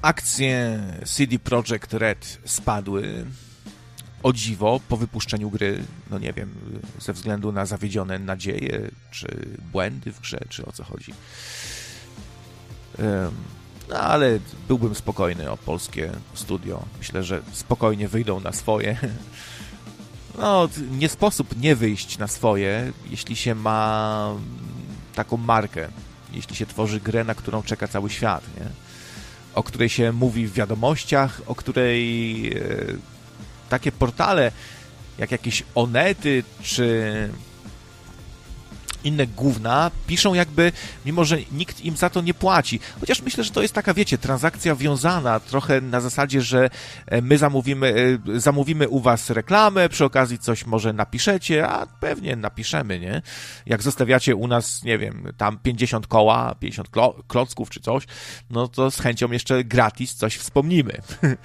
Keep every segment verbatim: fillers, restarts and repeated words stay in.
akcje C D Projekt Red spadły. O dziwo, po wypuszczeniu gry, no nie wiem, ze względu na zawiedzione nadzieje, czy błędy w grze, czy o co chodzi. No ale byłbym spokojny o polskie studio. Myślę, że spokojnie wyjdą na swoje. No, nie sposób nie wyjść na swoje, jeśli się ma taką markę, jeśli się tworzy grę, na którą czeka cały świat, nie? O której się mówi w wiadomościach, o której e, takie portale jak jakieś Onety czy inne gówna piszą jakby, mimo że nikt im za to nie płaci. Chociaż myślę, że to jest taka, wiecie, transakcja wiązana trochę na zasadzie, że my zamówimy, zamówimy u was reklamę, przy okazji coś może napiszecie, a pewnie napiszemy, nie? Jak zostawiacie u nas, nie wiem, tam pięćdziesiąt koła, pięćdziesiąt klo- klocków czy coś, no to z chęcią jeszcze gratis coś wspomnimy.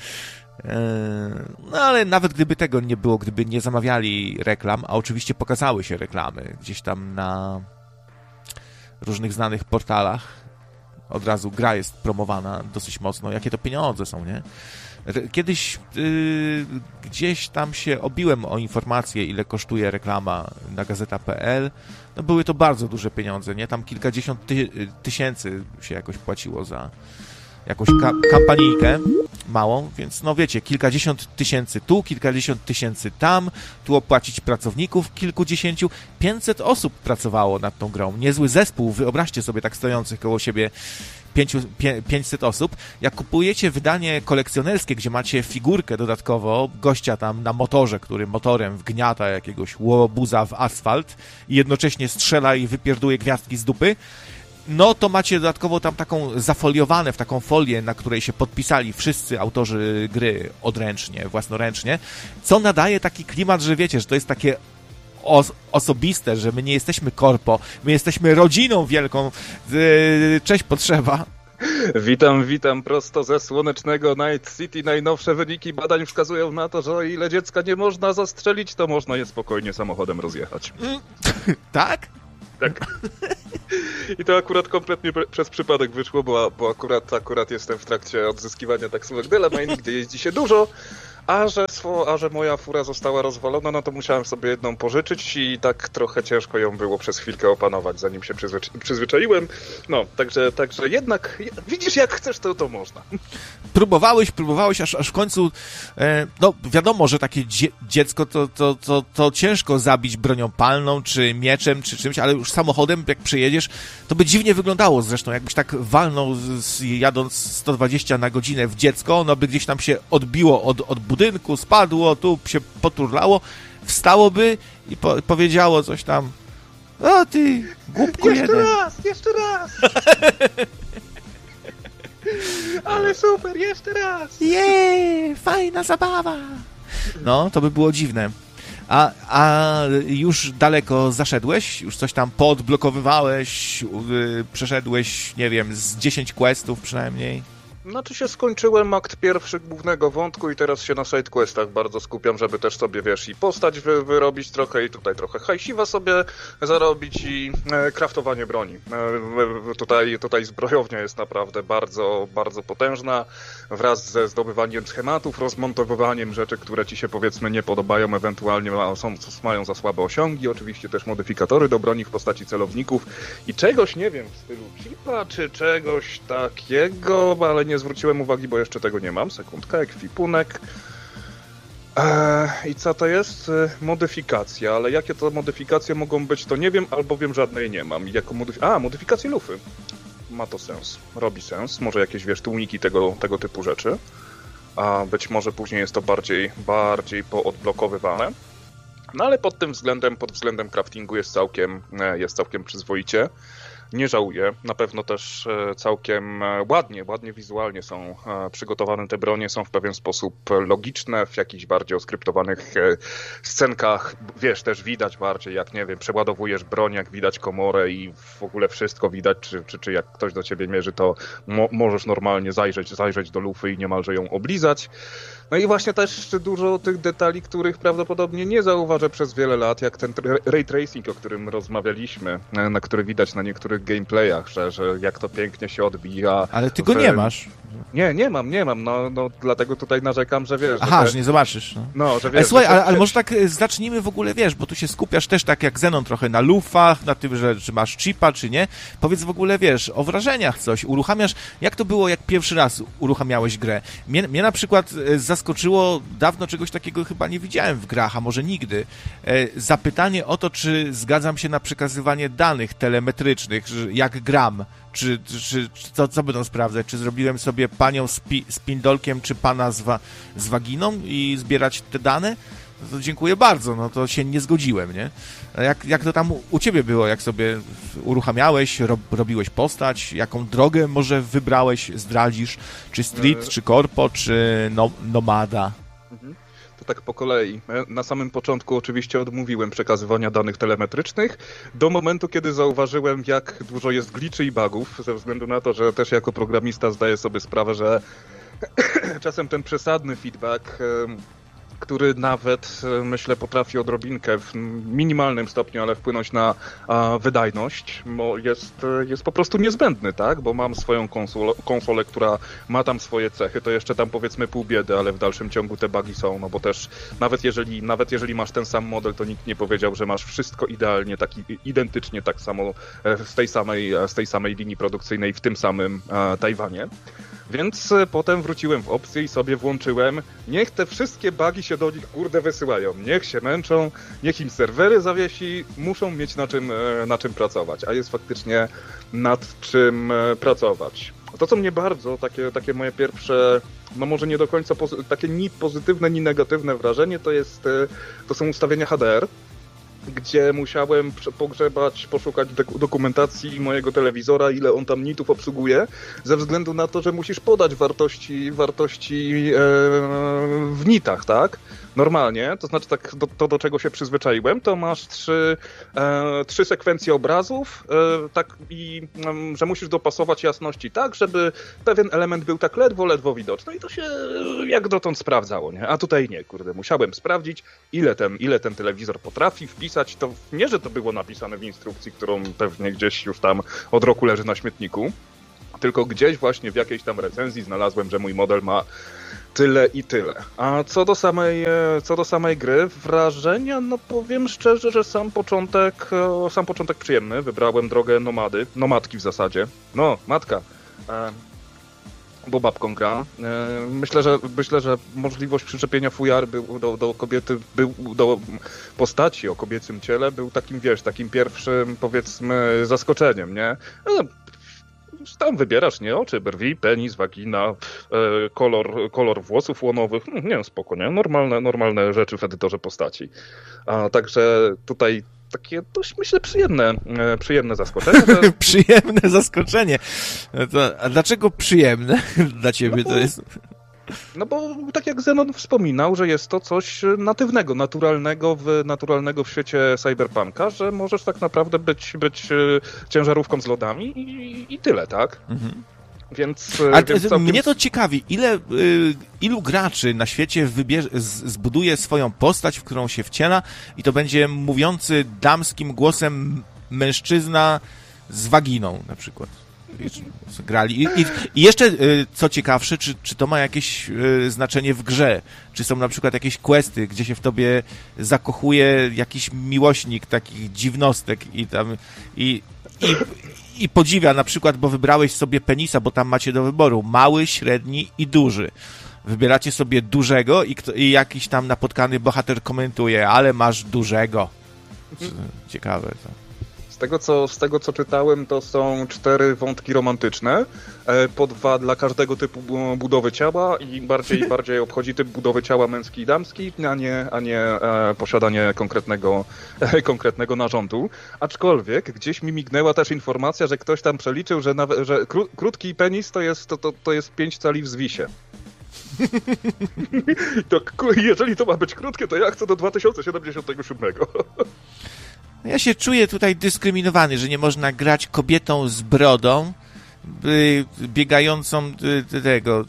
No ale nawet gdyby tego nie było, gdyby nie zamawiali reklam, a oczywiście pokazały się reklamy gdzieś tam na różnych znanych portalach, od razu gra jest promowana dosyć mocno, jakie to pieniądze są, nie? Kiedyś yy, gdzieś tam się obiłem o informację, ile kosztuje reklama na gazeta kropka p l. No były to bardzo duże pieniądze, nie? Tam kilkadziesiąt ty- tysięcy się jakoś płaciło za jakąś ka- kampanijkę małą, więc no wiecie, kilkadziesiąt tysięcy tu, kilkadziesiąt tysięcy tam, tu opłacić pracowników kilkudziesięciu, pięćset osób pracowało nad tą grą. Niezły zespół, wyobraźcie sobie tak stojących koło siebie pięćset osób. Jak kupujecie wydanie kolekcjonerskie, gdzie macie figurkę dodatkowo, gościa tam na motorze, który motorem wgniata jakiegoś łobuza w asfalt i jednocześnie strzela i wypierduje gwiazdki z dupy, no to macie dodatkowo tam taką zafoliowane w taką folię, na której się podpisali wszyscy autorzy gry odręcznie, własnoręcznie, co nadaje taki klimat, że wiecie, że to jest takie os- osobiste, że my nie jesteśmy korpo, my jesteśmy rodziną wielką. Cześć, potrzeba. Witam, witam prosto ze słonecznego Night City. Najnowsze wyniki badań wskazują na to, że o ile dziecka nie można zastrzelić, to można je spokojnie samochodem rozjechać. Tak? Tak. I to akurat kompletnie pre- przez przypadek wyszło, bo, bo akurat, akurat jestem w trakcie odzyskiwania taksówek Delamine, gdzie jeździ się dużo, a że, swo, a że moja fura została rozwalona, no to musiałem sobie jedną pożyczyć i tak trochę ciężko ją było przez chwilkę opanować, zanim się przyzwycz- przyzwyczaiłem. No, także, także jednak, widzisz, jak chcesz, to to można. Próbowałeś, próbowałeś, aż, aż w końcu, e, no wiadomo, że takie dzie- dziecko to, to, to, to ciężko zabić bronią palną, czy mieczem, czy czymś, ale już samochodem, jak przyjedziesz, to by dziwnie wyglądało zresztą, jakbyś tak walnął z, z, jadąc sto dwadzieścia na godzinę w dziecko, ono by gdzieś tam się odbiło od, od budynku, spadło, tu się poturlało, wstałoby i po, powiedziało coś tam, o ty, głupku jeszcze jeden. raz, jeszcze raz! Ale super, jeszcze raz! Jeee, fajna zabawa! No, to by było dziwne. A, a już daleko zaszedłeś? Już coś tam poodblokowywałeś? Yy, przeszedłeś, nie wiem, z dziesięć questów przynajmniej? Znaczy się skończyłem akt pierwszy głównego wątku i teraz się na sidequestach bardzo skupiam, żeby też sobie, wiesz, i postać wy, wyrobić trochę i tutaj trochę hajsiwa sobie zarobić i e, kraftowanie broni. E, tutaj, tutaj zbrojownia jest naprawdę bardzo, bardzo potężna, wraz ze zdobywaniem schematów, rozmontowywaniem rzeczy, które ci się powiedzmy nie podobają, ewentualnie ma, są, mają za słabe osiągi, oczywiście też modyfikatory do broni w postaci celowników i czegoś, nie wiem, w stylu chipa, czy czegoś takiego, ale nie zwróciłem uwagi, bo jeszcze tego nie mam. Sekundka, ekwipunek. Eee, I co to jest? Modyfikacja, ale jakie to modyfikacje mogą być, to nie wiem, albowiem żadnej nie mam. Jako modyf- A, modyfikacje lufy. Ma to sens. Robi sens. Może jakieś, wiesz, tłumiki tego, tego typu rzeczy. A być może później jest to bardziej, bardziej poodblokowywane. No ale pod tym względem, pod względem craftingu jest całkiem, jest całkiem przyzwoicie. Nie żałuję. Na pewno też całkiem ładnie, ładnie wizualnie są przygotowane te bronie, są w pewien sposób logiczne, w jakichś bardziej oskryptowanych scenkach, wiesz, też widać bardziej, jak nie wiem, przeładowujesz broń, jak widać komorę i w ogóle wszystko widać, czy, czy, czy jak ktoś do ciebie mierzy, to mo- możesz normalnie zajrzeć, zajrzeć do lufy i niemalże ją oblizać. No i właśnie też dużo tych detali, których prawdopodobnie nie zauważę przez wiele lat, jak ten ray tracing, o którym rozmawialiśmy, na który widać na niektórych gameplayach, że, że jak to pięknie się odbija. Ale ty go w... nie masz. Nie, nie mam, nie mam, no, no dlatego tutaj narzekam, że wiesz... Aha, że, te... że nie zobaczysz. No, no że wiesz... Ale słuchaj, że te... ale, ale może tak zacznijmy w ogóle, wiesz, bo tu się skupiasz też tak jak Zenon trochę na lufach, na tym, że czy masz chipa, czy nie. Powiedz w ogóle, wiesz, o wrażeniach coś. Uruchamiasz, jak to było, jak pierwszy raz uruchamiałeś grę? Mnie, mnie na przykład zaskoczyło, dawno czegoś takiego chyba nie widziałem w grach, a może nigdy. Zapytanie o to, czy zgadzam się na przekazywanie danych telemetrycznych, jak gram. Czy, czy, czy co, co będą sprawdzać? Czy zrobiłem sobie panią z, pi, z pindolkiem, czy pana z, wa, z waginą i zbierać te dane? No to dziękuję bardzo, no to się nie zgodziłem, nie? Jak, jak to tam u ciebie było? Jak sobie uruchamiałeś, rob, robiłeś postać? Jaką drogę może wybrałeś, zdradzisz? Czy street, czy corpo, czy no, nomada? Mhm. To tak po kolei. Na samym początku oczywiście odmówiłem przekazywania danych telemetrycznych, do momentu, kiedy zauważyłem, jak dużo jest glitchy i bugów, ze względu na to, że też jako programista zdaję sobie sprawę, że czasem ten przesadny feedback, który nawet, myślę, potrafi odrobinkę w minimalnym stopniu, ale wpłynąć na a, wydajność, bo jest, jest po prostu niezbędny, tak? Bo mam swoją konsolę, konsolę, która ma tam swoje cechy, to jeszcze tam powiedzmy pół biedy, ale w dalszym ciągu te bugi są, no bo też nawet jeżeli, nawet jeżeli masz ten sam model, to nikt nie powiedział, że masz wszystko idealnie, tak identycznie tak samo z tej samej, z tej samej linii produkcyjnej w tym samym a, Tajwanie. Więc potem wróciłem w opcję i sobie włączyłem, niech te wszystkie bugi się do nich kurde wysyłają, niech się męczą, niech im serwery zawiesi, muszą mieć na czym, na czym pracować, a jest faktycznie nad czym pracować. To, co mnie bardzo, takie, takie moje pierwsze, no może nie do końca pozy- takie ni pozytywne, ni negatywne wrażenie, to jest, to są ustawienia H D R, gdzie musiałem pogrzebać, poszukać dokumentacji mojego telewizora, ile on tam nitów obsługuje, ze względu na to, że musisz podać wartości, wartości e, w nitach, tak? Normalnie, to znaczy tak, do, to do czego się przyzwyczaiłem, to masz trzy, e, trzy sekwencje obrazów, e, tak i e, że musisz dopasować jasności tak, żeby pewien element był tak ledwo, ledwo widoczny i to się jak dotąd sprawdzało, nie? A tutaj nie, kurde, musiałem sprawdzić, ile ten, ile ten telewizor potrafi wpisać, to nie, że to było napisane w instrukcji, którą pewnie gdzieś już tam od roku leży na śmietniku, tylko gdzieś właśnie w jakiejś tam recenzji znalazłem, że mój model ma tyle i tyle. A co do samej, co do samej gry, wrażenia, no powiem szczerze, że sam początek, sam początek przyjemny. Wybrałem drogę nomady, nomadki w zasadzie. No, matka. E, bo babką gra. E, myślę, że myślę, że możliwość przyczepienia fujar był do, do kobiety, był do postaci o kobiecym ciele, był takim, wiesz, takim pierwszym, powiedzmy, zaskoczeniem, nie? E, Tam wybierasz, nie? Oczy, brwi, penis, wagina, e, kolor, kolor włosów łonowych. Nie wiem, spoko, nie? Normalne, normalne rzeczy w edytorze postaci. A także tutaj takie dość, myślę, przyjemne, e, przyjemne zaskoczenie. Że... przyjemne zaskoczenie. To, a dlaczego przyjemne dla ciebie no bo... to jest... No bo tak jak Zenon wspominał, że jest to coś natywnego, naturalnego w, naturalnego w świecie cyberpunka, że możesz tak naprawdę być, być ciężarówką z lodami i, i tyle, tak? Mhm. Więc, A więc całkiem... mnie to ciekawi, ile, y, ilu graczy na świecie wybierze, z, zbuduje swoją postać, w którą się wciela i to będzie mówiący damskim głosem mężczyzna z waginą na przykład. Grali. I, i, I jeszcze, co ciekawsze, czy, czy to ma jakieś znaczenie w grze? Czy są na przykład jakieś questy, gdzie się w tobie zakochuje jakiś miłośnik takich dziwnostek i tam i, i, i podziwia na przykład, bo wybrałeś sobie penisa, bo tam macie do wyboru mały, średni i duży. Wybieracie sobie dużego i, kto, i jakiś tam napotkany bohater komentuje, ale masz dużego. Ciekawe to. Z tego, co, z tego co czytałem, to są cztery wątki romantyczne, po dwa dla każdego typu budowy ciała i bardziej bardziej obchodzi typ budowy ciała męski i damski, a nie, a nie e, posiadanie konkretnego, e, konkretnego narządu. Aczkolwiek gdzieś mi mignęła też informacja, że ktoś tam przeliczył, że, nawet, że kró, krótki penis to jest, to, to, to jest pięć cali w zwisie. To, jeżeli to ma być krótkie, to ja chcę do dwa tysiące siedemdziesiątego siódmego. Ja się czuję tutaj dyskryminowany, że nie można grać kobietą z brodą, biegającą tego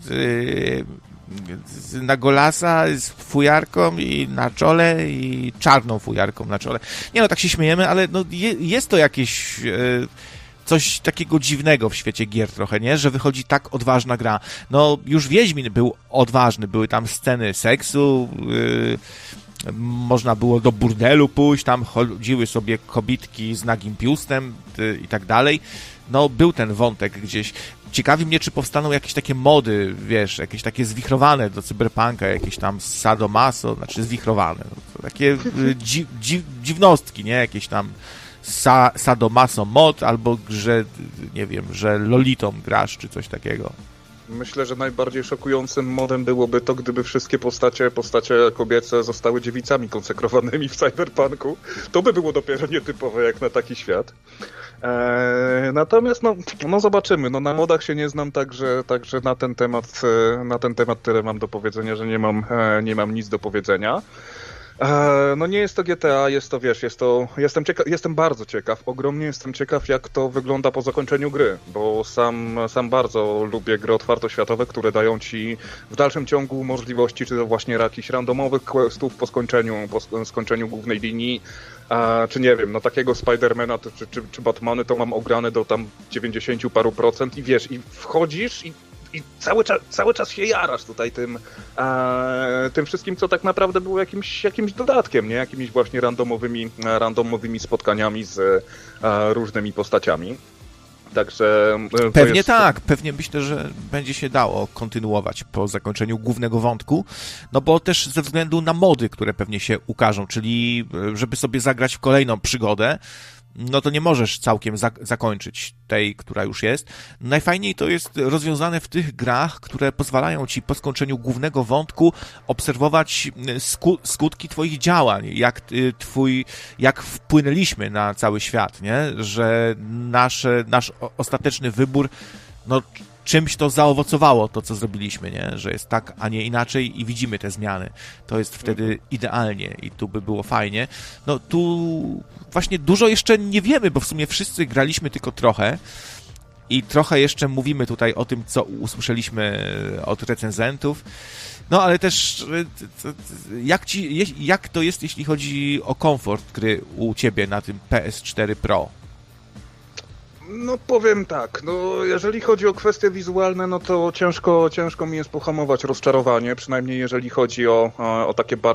na golasa z fujarką i na czole i czarną fujarką na czole. Nie no, tak się śmiejemy, ale no jest to jakieś coś takiego dziwnego w świecie gier trochę, nie? Że wychodzi tak odważna gra. No, już Wiedźmin był odważny, były tam sceny seksu, yy, można było do burdelu pójść, tam chodziły sobie kobitki z nagim piustem yy, i tak dalej. No, był ten wątek gdzieś. Ciekawi mnie, czy powstaną jakieś takie mody, wiesz, jakieś takie zwichrowane do cyberpunka, jakieś tam sadomaso, znaczy zwichrowane. No, takie y, dzi, dzi, dziwnostki, nie? Jakieś tam sa, sadomaso mod, albo że, nie wiem, że lolitą grasz, czy coś takiego. Myślę, że najbardziej szokującym modem byłoby to, gdyby wszystkie postacie, postacie kobiece zostały dziewicami konsekrowanymi w cyberpunku. To by było dopiero nietypowe jak na taki świat. Eee, natomiast no, no zobaczymy, no na modach się nie znam, także, także na ten temat na ten temat tyle mam do powiedzenia, że nie mam, nie mam nic do powiedzenia. Eee, no nie jest to G T A, jest to, wiesz, jest to, jestem ciekaw, jestem bardzo ciekaw, ogromnie jestem ciekaw, jak to wygląda po zakończeniu gry, bo sam, sam bardzo lubię gry otwartoświatowe, które dają ci w dalszym ciągu możliwości, czy to właśnie jakichś randomowych questów po skończeniu, po skończeniu głównej linii, a, czy nie wiem, no takiego Spidermana czy, czy, czy Batmany to mam ograne do tam dziewięćdziesięciu paru procent i wiesz, i wchodzisz i I cały czas, cały czas się jarasz tutaj tym, e, tym wszystkim, co tak naprawdę było jakimś, jakimś dodatkiem, nie? Jakimiś właśnie randomowymi, randomowymi spotkaniami z e, różnymi postaciami. Także e, pewnie jest... tak, pewnie myślę, że będzie się dało kontynuować po zakończeniu głównego wątku, no bo też ze względu na mody, które pewnie się ukażą, czyli żeby sobie zagrać w kolejną przygodę, no to nie możesz całkiem zak- zakończyć tej, która już jest. Najfajniej to jest rozwiązane w tych grach, które pozwalają ci po skończeniu głównego wątku obserwować sku- skutki twoich działań, jak y, twój, jak wpłynęliśmy na cały świat, nie? Że nasze, nasz o- ostateczny wybór, no czymś to zaowocowało, to co zrobiliśmy, nie? Że jest tak, a nie inaczej i widzimy te zmiany. To jest wtedy idealnie i tu by było fajnie. No tu właśnie dużo jeszcze nie wiemy, bo w sumie wszyscy graliśmy tylko trochę i trochę jeszcze mówimy tutaj o tym, co usłyszeliśmy od recenzentów. No ale też jak, ci, jak to jest, jeśli chodzi o komfort gry u ciebie na tym P S cztery Pro? No powiem tak, no jeżeli chodzi o kwestie wizualne, no to ciężko, ciężko mi jest pohamować rozczarowanie, przynajmniej jeżeli chodzi o, o takie